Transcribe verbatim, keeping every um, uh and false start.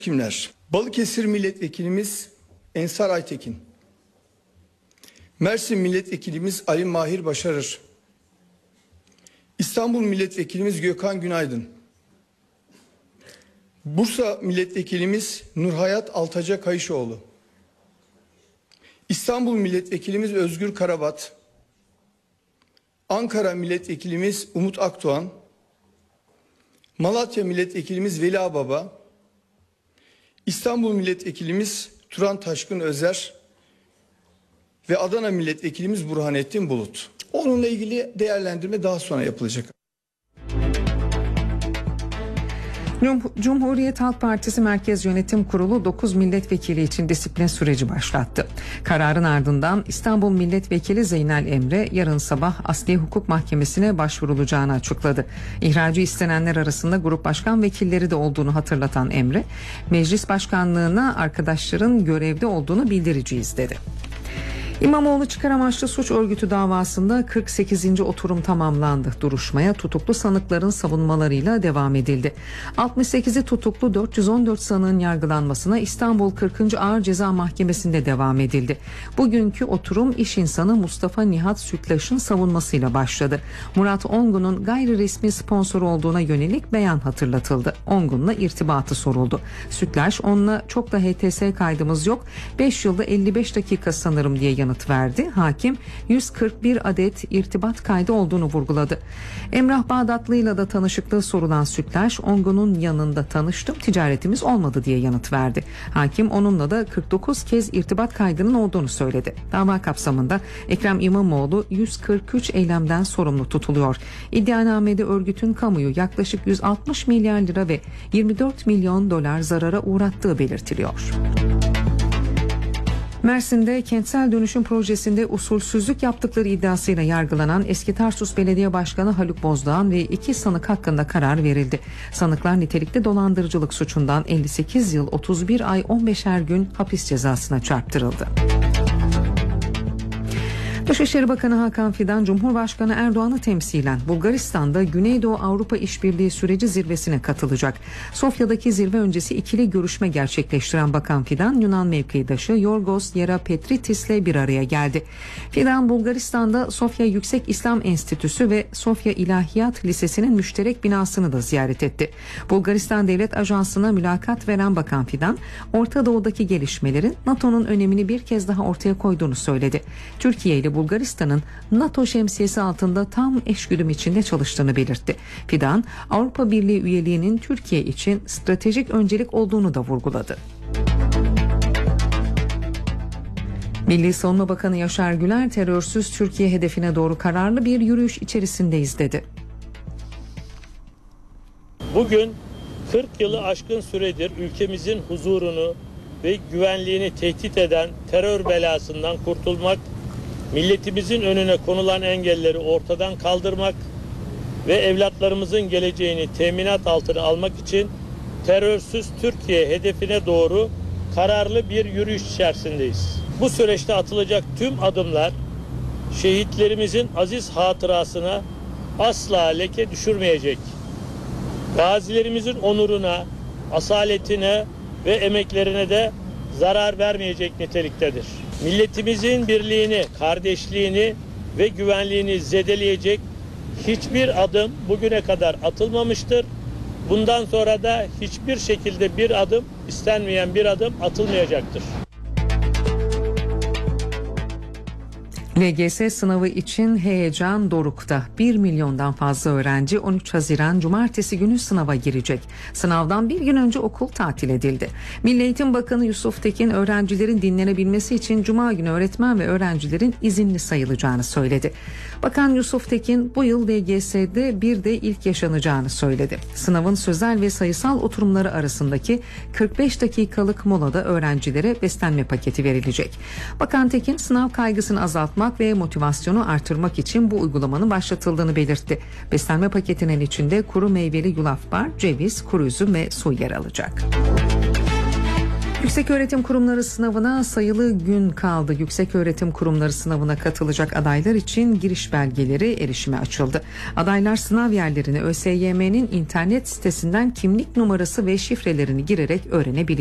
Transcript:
Kimler? Balıkesir Milletvekilimiz Ensar Aytekin. Mersin Milletvekilimiz Ali Mahir Başarır. İstanbul Milletvekilimiz Gökhan Günaydın. Bursa Milletvekilimiz Nurhayat Altaca Kayışoğlu. İstanbul Milletvekilimiz Özgür Karabat. Ankara Milletvekilimiz Umut Akdoğan. Malatya Milletvekilimiz Veli Ağbaba. İstanbul Milletvekilimiz Turan Taşkın Özer ve Adana Milletvekilimiz Burhanettin Bulut. Onunla ilgili değerlendirme daha sonra yapılacak. Cumhuriyet Halk Partisi Merkez Yönetim Kurulu dokuz milletvekili için disiplin süreci başlattı. Kararın ardından İstanbul Milletvekili Zeynel Emre yarın sabah Asliye Hukuk Mahkemesi'ne başvurulacağını açıkladı. İhracı istenenler arasında grup başkan vekilleri de olduğunu hatırlatan Emre, meclis başkanlığına arkadaşların görevde olduğunu bildireceğiz dedi. İmamoğlu çıkar amaçlı suç örgütü davasında kırk sekizinci oturum tamamlandı. Duruşmaya tutuklu sanıkların savunmalarıyla devam edildi. altmış sekizi tutuklu dört yüz on dört sanığın yargılanmasına İstanbul kırkıncı Ağır Ceza Mahkemesi'nde devam edildi. Bugünkü oturum iş insanı Mustafa Nihat Sütlaş'ın savunmasıyla başladı. Murat Ongun'un gayri resmi sponsor olduğuna yönelik beyan hatırlatıldı. Ongun'la irtibatı soruldu. Sütlaş, onunla çok da H T S kaydımız yok, beş yılda elli beş dakika sanırım diye yanıt verdi. Hakim yüz kırk bir adet irtibat kaydı olduğunu vurguladı. Emrah Bağdatlı'yla da tanışıklığı sorulan Sütlaş, Ongun'un yanında tanıştım, ticaretimiz olmadı diye yanıt verdi. Hakim onunla da kırk dokuz kez irtibat kaydının olduğunu söyledi. Dava kapsamında Ekrem İmamoğlu yüz kırk üç eylemden sorumlu tutuluyor. İddianamede örgütün kamuyu yaklaşık yüz altmış milyar lira ve yirmi dört milyon dolar zarara uğrattığı belirtiliyor. Mersin'de kentsel dönüşüm projesinde usulsüzlük yaptıkları iddiasıyla yargılanan eski Tarsus Belediye Başkanı Haluk Bozdağan ve iki sanık hakkında karar verildi. Sanıklar nitelikli dolandırıcılık suçundan elli sekiz yıl otuz bir ay on beşer gün hapis cezasına çarptırıldı. Dışişleri Bakanı Hakan Fidan, Cumhurbaşkanı Erdoğan'ı temsilen Bulgaristan'da Güneydoğu Avrupa İşbirliği Süreci zirvesine katılacak. Sofya'daki zirve öncesi ikili görüşme gerçekleştiren Bakan Fidan, Yunan mevkidaşı Yorgos Yerapetritis'le bir araya geldi. Fidan, Bulgaristan'da Sofya Yüksek İslam Enstitüsü ve Sofya İlahiyat Lisesi'nin müşterek binasını da ziyaret etti. Bulgaristan Devlet Ajansı'na mülakat veren Bakan Fidan, Orta Doğu'daki gelişmelerin NATO'nun önemini bir kez daha ortaya koyduğunu söyledi. Türkiye ile Bulgaristan'ın NATO şemsiyesi altında tam eşgüdüm içinde çalıştığını belirtti. Fidan, Avrupa Birliği üyeliğinin Türkiye için stratejik öncelik olduğunu da vurguladı. Milli Savunma Bakanı Yaşar Güler, terörsüz Türkiye hedefine doğru kararlı bir yürüyüş içerisindeyiz dedi. Bugün kırk yılı aşkın süredir ülkemizin huzurunu ve güvenliğini tehdit eden terör belasından kurtulmak, milletimizin önüne konulan engelleri ortadan kaldırmak ve evlatlarımızın geleceğini teminat altına almak için terörsüz Türkiye hedefine doğru kararlı bir yürüyüş içerisindeyiz. Bu süreçte atılacak tüm adımlar şehitlerimizin aziz hatırasına asla leke düşürmeyecek. Gazilerimizin onuruna, asaletine ve emeklerine de zarar vermeyecek niteliktedir. Milletimizin birliğini, kardeşliğini ve güvenliğini zedeleyecek hiçbir adım bugüne kadar atılmamıştır. Bundan sonra da hiçbir şekilde bir adım, istenmeyen bir adım atılmayacaktır. L G S sınavı için heyecan dorukta. bir milyondan fazla öğrenci on üç Haziran Cumartesi günü sınava girecek. Sınavdan bir gün önce okul tatil edildi. Milli Eğitim Bakanı Yusuf Tekin, öğrencilerin dinlenebilmesi için Cuma günü öğretmen ve öğrencilerin izinli sayılacağını söyledi. Bakan Yusuf Tekin, bu yıl L G S'de bir de ilk yaşanacağını söyledi. Sınavın sözel ve sayısal oturumları arasındaki kırk beş dakikalık molada öğrencilere beslenme paketi verilecek. Bakan Tekin, sınav kaygısını azaltmak ve motivasyonu artırmak için bu uygulamanın başlatıldığını belirtti. Beslenme paketinin içinde kuru meyveli yulaf bar, ceviz, kuru üzüm ve su yer alacak. Yükseköğretim Kurumları sınavına sayılı gün kaldı. Yükseköğretim Kurumları sınavına katılacak adaylar için giriş belgeleri erişime açıldı. Adaylar sınav yerlerini ÖSYM'nin internet sitesinden kimlik numarası ve şifrelerini girerek öğrenebilecek.